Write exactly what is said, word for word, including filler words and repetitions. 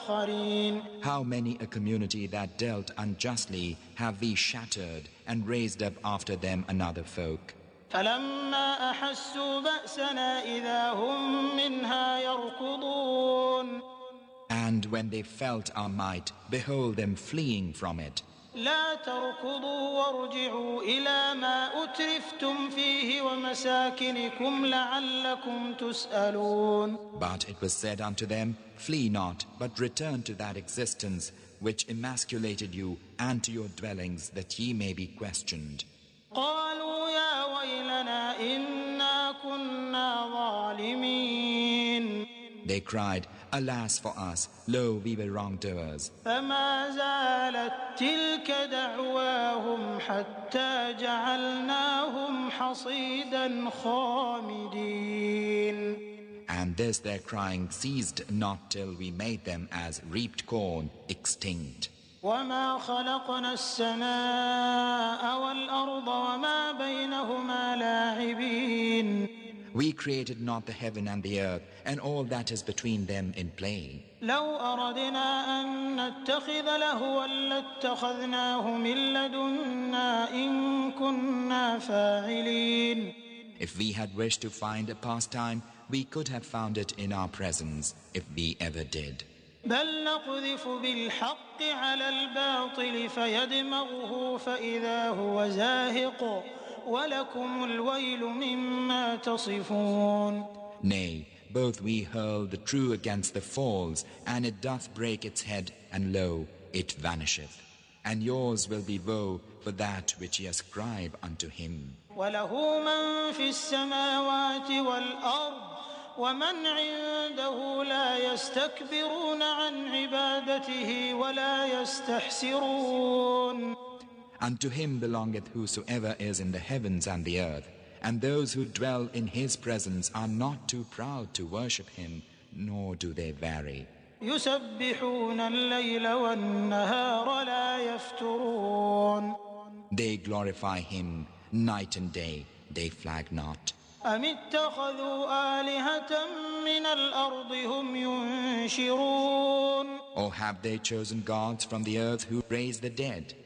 How many a community that dealt unjustly have we shattered and raised up after them another folk. فلما أحسوا بأسنا إذا هم منها يركضون. And when they felt our might, behold them fleeing from it. لا تركضوا وارجعوا إلى ما أترفتم فيه ومساكنكم لعلكم تسألون. But it was said unto them, flee not, but return to that existence which emasculated you, and to your dwellings, that ye may be questioned. قالوا يا ويلنا إنا كنا ظالمين. They cried, alas for us, lo, we were wrongdoers. فما زالت تلك دعواهم حتى جعلناهم حصيدا خامدين. And this their crying ceased not till we made them as reaped corn, extinct. وما خلقنا السماء والأرض وما بينهما لاعبين. We created not the heaven and the earth, and all that is between them in play. لو أردنا أن نتخذ لهوا لاتخذناه من لدنا إن كنا فاعلين. If we had wished to find a pastime, we could have found it in our presence, if we ever did. بل نقذف بالحق على الباطل فيدمغه فإذا هو زاهق ولكم الويل مما تصفون. Nay, both we hurl the true against the false, and it doth break its head, and lo, it vanisheth. And yours will be woe for that which ye ascribe unto him. وله من في السماوات والأرض ومن عنده لا يستكبرون عن عبادته ولا يستحسرون. Unto him belongeth whosoever is in the heavens and the earth, and those who dwell in his presence are not too proud to worship him, nor do they vary. يسبحون الليل والنهار لا يفترون. They glorify him night and day, they flag not. أم اتخذوا آلهة من الأرض هم ينشرون. Or have they chosen gods from the earth who raise the dead?